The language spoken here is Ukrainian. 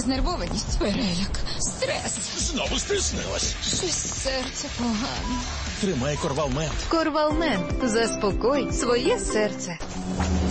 знервованість, переляк, стрес. Знову стиснилась. Щось серце погано. Тримай Корвалмент. Корвалмент. Заспокой своє серце.